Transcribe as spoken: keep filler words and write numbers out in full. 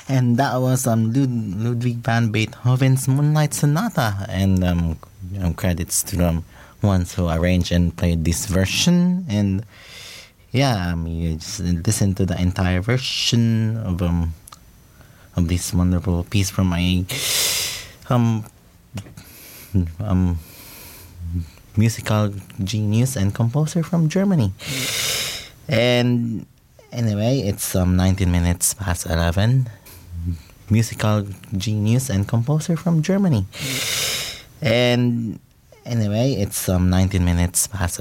And that was um, Lud- Ludwig van Beethoven's Moonlight Sonata. And um, um, credits to the um, ones who arranged and played this version. And yeah, um, you just listen to the entire version of um of this wonderful piece from my um um musical genius and composer from Germany. And anyway, it's um nineteen minutes past eleven. Musical genius and composer from Germany. And anyway, it's um nineteen minutes past